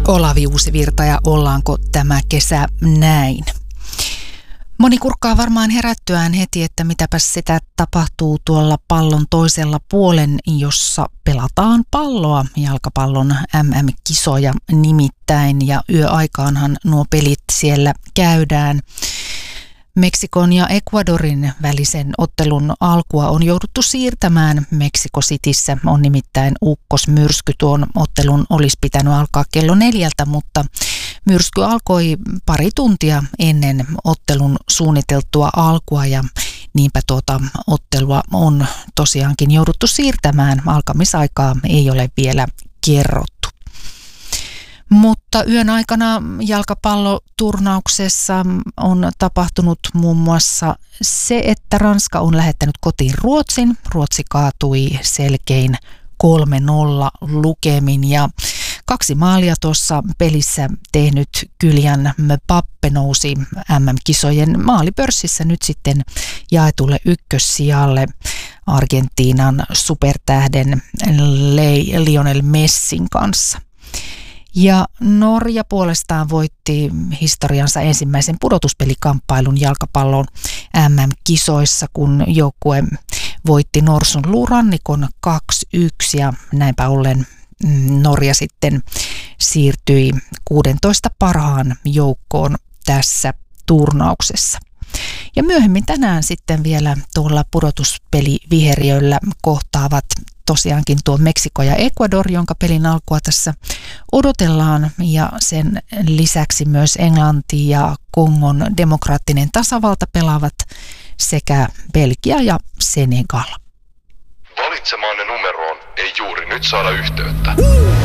Olavi Uusivirta ja ollaanko tämä kesä näin? Moni kurkkaa varmaan herättyään heti, että mitäpäs sitä tapahtuu tuolla pallon toisella puolen, jossa pelataan palloa, jalkapallon MM-kisoja nimittäin, ja yöaikaanhan nuo pelit siellä käydään. Meksikon ja Ecuadorin välisen ottelun alkua on jouduttu siirtämään. Meksiko Cityssä on nimittäin ukkosmyrsky. Tuon ottelun olisi pitänyt alkaa kello 4, mutta myrsky alkoi pari tuntia ennen ottelun suunniteltua alkua ja niinpä tuota ottelua on tosiaankin jouduttu siirtämään. Alkamisaikaa ei ole vielä kerrottu. Mutta yön aikana jalkapalloturnauksessa on tapahtunut muun muassa se, että Ranska on lähettänyt kotiin Ruotsin. Ruotsi kaatui selkein 3-0 lukemin ja 2 maalia tuossa pelissä tehnyt Kylian Mbappé nousi MM-kisojen maalipörssissä nyt sitten jaetulle ykkössijalle Argentiinan supertähden Lionel Messin kanssa. Ja Norja puolestaan voitti historiansa ensimmäisen pudotuspelikamppailun jalkapallon MM-kisoissa, kun joukkue voitti Norsun luurannikon 2-1 ja näinpä ollen Norja sitten siirtyi 16 parhaan joukkoon tässä turnauksessa. Ja myöhemmin tänään sitten vielä tuolla pudotuspeliviheriöllä kohtaavat tosiaankin tuo Meksiko ja Ecuador, jonka pelin alkua tässä odotellaan, ja sen lisäksi myös Englanti ja Kongon demokraattinen tasavalta pelaavat sekä Belgia ja Senegal. Valitsemaanne numeroon ei juuri nyt saada yhteyttä.